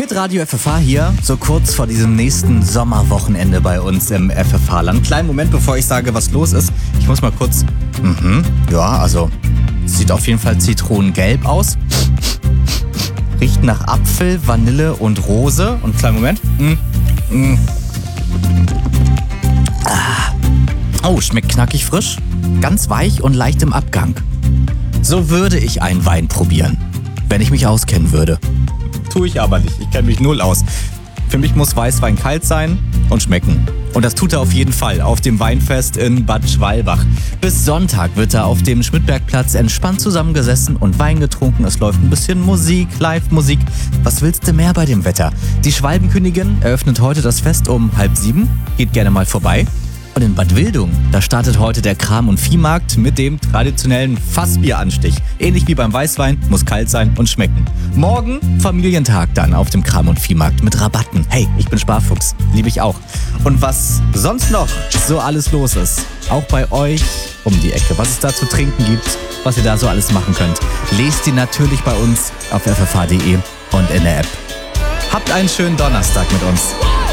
Hitradio FFH hier, so kurz vor diesem nächsten Sommerwochenende bei uns im FFH-Land. Kleinen Moment, bevor ich sage, was los ist. Ich muss mal kurz... sieht auf jeden Fall zitronengelb aus. Riecht nach Apfel, Vanille und Rose. Und kleinen Moment. Oh, schmeckt knackig frisch, ganz weich und leicht im Abgang. So würde ich einen Wein probieren, wenn ich mich auskennen würde. Tue ich aber nicht, ich kenne mich null aus. Für mich muss Weißwein kalt sein und schmecken. Und das tut er auf jeden Fall auf dem Weinfest in Bad Schwalbach. Bis Sonntag wird da auf dem Schmidbergplatz entspannt zusammengesessen und Wein getrunken. Es läuft ein bisschen Musik, Live-Musik. Was willst du mehr bei dem Wetter? Die Schwalbenkönigin eröffnet heute das Fest um 6:30. Geht gerne mal vorbei. Und in Bad Wildung, da startet heute der Kram- und Viehmarkt mit dem traditionellen Fassbieranstich. Ähnlich wie beim Weißwein, muss kalt sein und schmecken. Morgen Familientag dann auf dem Kram- und Viehmarkt mit Rabatten. Hey, ich bin Sparfuchs, liebe ich auch. Und was sonst noch so alles los ist, auch bei euch um die Ecke, was es da zu trinken gibt, was ihr da so alles machen könnt, lest ihr natürlich bei uns auf ffh.de und in der App. Habt einen schönen Donnerstag mit uns.